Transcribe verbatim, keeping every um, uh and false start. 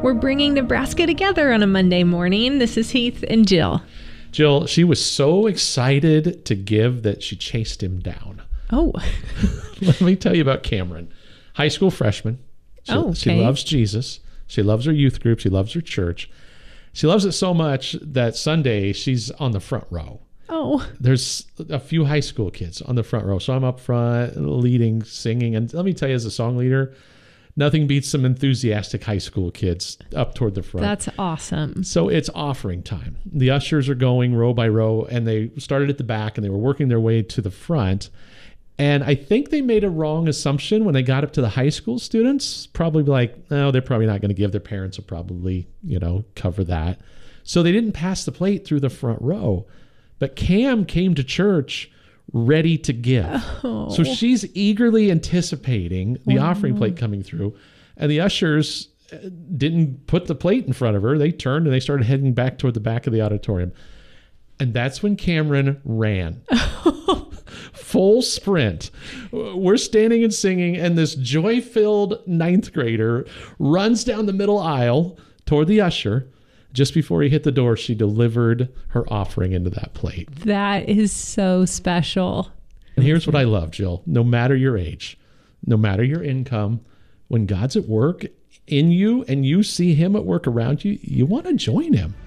We're bringing Nebraska together on a Monday morning. This is Heath and Jill. Jill, she was so excited to give that she chased him down. Oh. Let me tell you about Cameron. High school freshman. She, oh, okay. She loves Jesus. She loves her youth group. She loves her church. She loves it so much that Sunday she's on the front row. Oh. There's a few high school kids on the front row. So I'm up front leading, singing. And let me tell you, as a song leader, nothing beats some enthusiastic high school kids up toward the front. That's awesome. So it's offering time. The ushers are going row by row, and they started at the back and they were working their way to the front. And I think they made a wrong assumption when they got up to the high school students. Probably like, no, they're probably not going to give. Their parents will probably, you know, cover that. So they didn't pass the plate through the front row. But Cam came to church ready to give. Oh. So she's eagerly anticipating the oh. offering plate coming through. And the ushers didn't put the plate in front of her. They turned and they started heading back toward the back of the auditorium. And that's when Cameron ran. Full sprint. We're standing and singing, and this joy-filled ninth grader runs down the middle aisle toward the usher. Just before he hit the door, she delivered her offering into that plate. That is so special. And here's what I love, Jill. No matter your age, no matter your income, when God's at work in you and you see him at work around you, you want to join him.